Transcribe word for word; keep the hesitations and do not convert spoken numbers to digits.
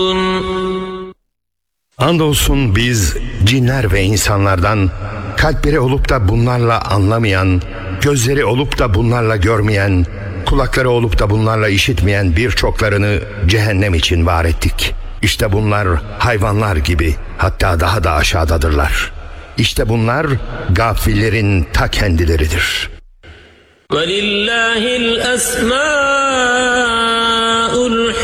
Andolsun biz cinler ve insanlardan kalpleri olup da bunlarla anlamayan, gözleri olup da bunlarla görmeyen, kulakları olup da bunlarla işitmeyen birçoklarını cehennem için var ettik. İşte bunlar hayvanlar gibi, hatta daha da aşağıdadırlar. İşte bunlar gafillerin ta kendileridir. وَلِلَّهِ الْأَسْمَاءُ